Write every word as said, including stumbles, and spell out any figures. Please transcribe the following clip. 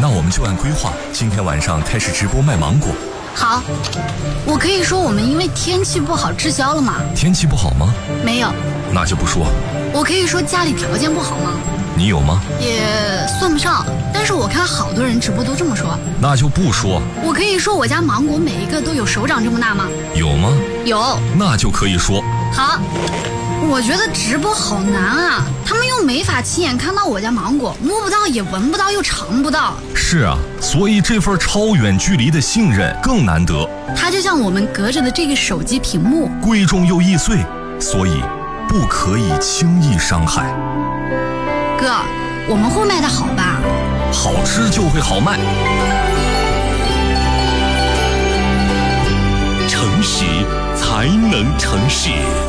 我们就按规划，今天晚上开始直播卖芒果。 好，我可以说我们因为天气不好滞销了吗？ 天气不好吗？ 没有。 那就不说。 我可以说家里条件不好吗？ 你有吗？ 也算不上，但是我看好多人直播都这么说。 那就不说。 我可以说我家芒果每一个都有手掌这么大吗？ 有吗？ 有。 那就可以说。 好，我觉得直播好难啊，他们又没法亲眼看到我家芒果，摸不到也闻不到又尝不到。 是啊，所以这份超远距离的信任更难得。 它就像我们隔着的这个手机屏幕， 贵重又易碎，所以不可以轻易伤害。 哥，我们会卖得好吧？ 好吃就会好卖。 诚实才能成事。